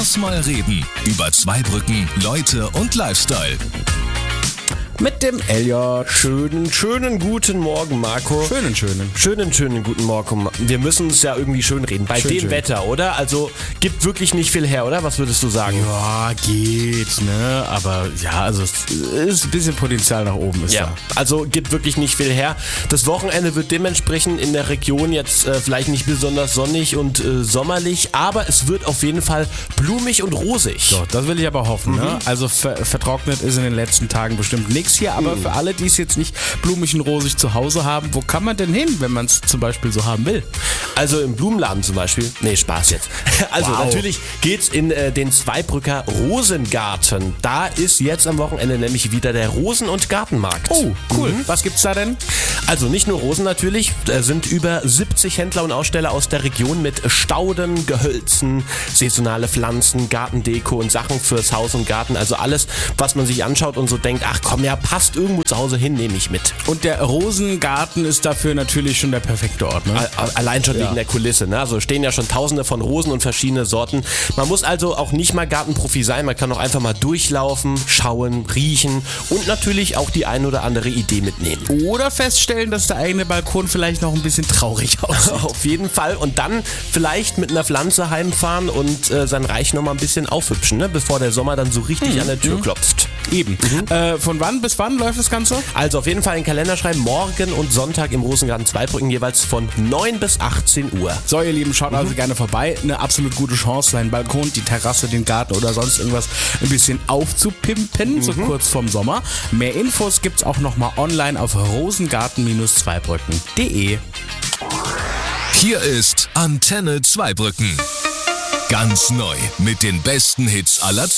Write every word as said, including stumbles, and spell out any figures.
Lass mal reden über Zweibrücken, Leute und Lifestyle. Mit dem Elliot. Schönen, schönen guten Morgen, Marco. Schönen, schönen. Schönen, schönen guten Morgen. Wir müssen es ja irgendwie schön reden. Bei Schön, dem schön. Wetter, oder? Also, gibt wirklich nicht viel her, oder? Was würdest du sagen? Ja, geht, ne? Aber ja, also es ist ein bisschen Potenzial nach oben. Ist Ja, da. also gibt wirklich nicht viel her. Das Wochenende wird dementsprechend in der Region jetzt äh, vielleicht nicht besonders sonnig und äh, sommerlich, aber es wird auf jeden Fall blumig und rosig. So, das will ich aber hoffen, ne? Also ver vertrocknet ist in den letzten Tagen bestimmt nichts hier, aber für alle, die es jetzt nicht blumig und rosig zu Hause haben, wo kann man denn hin, wenn man es zum Beispiel so haben will? Also im Blumenladen zum Beispiel. Nee, Spaß jetzt. Also Wow. natürlich geht's in äh, den Zweibrücker Rosengarten. Da ist jetzt am Wochenende nämlich wieder der Rosen- und Gartenmarkt. Oh, cool. Was gibt's da denn? Also nicht nur Rosen natürlich, da sind über siebzig Händler und Aussteller aus der Region mit Stauden, Gehölzen, saisonale Pflanzen, Gartendeko und Sachen fürs Haus und Garten. Also alles, was man sich anschaut und so denkt, ach komm, ja, passt irgendwo zu Hause hin, nehme ich mit. Und der Rosengarten ist dafür natürlich schon der perfekte Ort, ne? A- Allein schon Ja. wegen der Kulisse, ne? Also stehen ja schon tausende von Rosen und verschiedene Sorten. Man muss also auch nicht mal Gartenprofi sein, man kann auch einfach mal durchlaufen, schauen, riechen und natürlich auch die ein oder andere Idee mitnehmen. Oder feststellen, dass der eigene Balkon vielleicht noch ein bisschen traurig aussieht. Auf jeden Fall. Und dann vielleicht mit einer Pflanze heimfahren und äh, sein Reich nochmal ein bisschen aufhübschen, ne? Bevor der Sommer dann so richtig an der Tür klopft. Eben. Äh, von wann bis wann läuft das Ganze? Also auf jeden Fall in den Kalender schreiben, morgen und Sonntag im Rosengarten Zweibrücken jeweils von neun bis achtzehn Uhr. So, ihr Lieben, schaut also gerne vorbei. Eine absolut gute Chance, seinen Balkon, die Terrasse, den Garten oder sonst irgendwas ein bisschen aufzupimpen, so kurz vorm Sommer. Mehr Infos gibt's auch nochmal online auf rosengarten Zweibrücken punkt de. Hier ist Antenne Zweibrücken. Ganz neu mit den besten Hits aller